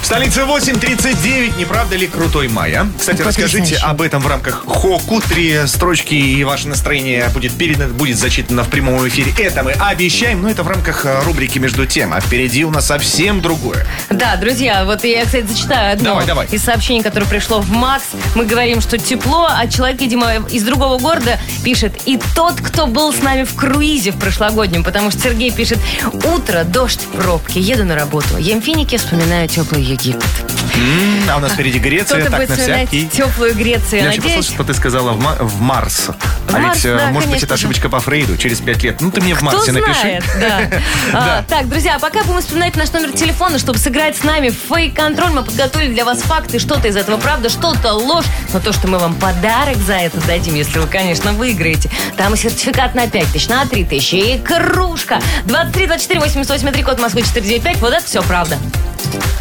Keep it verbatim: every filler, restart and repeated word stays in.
Столица восемь тридцать девять. Не правда ли крутой май, а? Кстати, расскажите об этом в рамках Хоку. Три строчки, и ваше настроение будет передано, будет зачитано в прямом эфире. Это мы обещаем, но это в рамках рубрики «Между тем». А впереди у нас совсем другое. Да, друзья, вот я, кстати, зачитаю одно давай, давай. из сообщений, которое пришло в Макс. Мы говорим, что тепло, а человек, видимо, из другого города пишет: и тот, кто был с нами в круизе в прошлогоднем, потому что Сергей пишет: утро, дождь, пробки, еду на работу, ем финики, вспоминаю теплый Египет. М-м, а у нас впереди Греция, Кто-то так будет на вспоминать всякий. теплую Грецию. Я Надеюсь... хочу послушать, что ты сказала в, ма- в Марс. В а Марс, ведь, да, может быть, это конечно ошибочка по Фрейду через пять лет. Ну, ты мне в Кто Марсе напиши. знает, да. А, так, друзья, пока будем вспоминать наш номер телефона, чтобы сыграть с нами в фейк-контроль. Мы подготовили для вас факты. Что-то из этого правда, что-то ложь. Но то, что мы вам подарок за это дадим, если вы, конечно, выиграете. Там и сертификат на пять тысяч, на три тысячи, и кружка. двадцать три двадцать четыре восемьдесят восемь три, код Москвы четыреста девяносто пять. Вот это все правда.